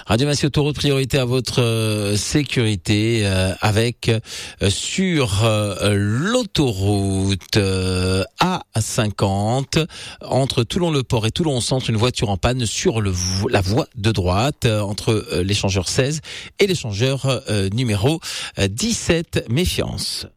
Radio Massy Autoroute, priorité à votre sécurité avec sur l'autoroute A50 entre Toulon-le-Port et Toulon-Centre, une voiture en panne sur la voie de droite entre l'échangeur 16 et l'échangeur numéro 17. Méfiance.